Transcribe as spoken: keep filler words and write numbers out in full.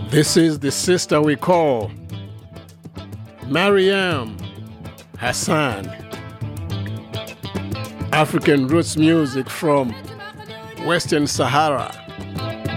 This is the sister we call Mariam Hassan. African roots music from Western Sahara.